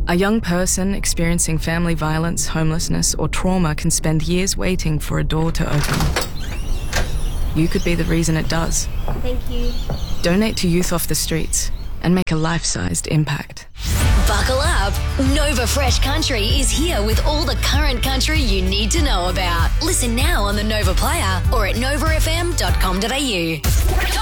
A young person experiencing family violence, homelessness, or trauma can spend years waiting for a door to open. You could be the reason it does. Thank you. Donate to Youth Off the Streets and make a life-sized impact. Buckle up. Nova Fresh Country is here with all the current country you need to know about. Listen now on the Nova Player or at novafm.com.au.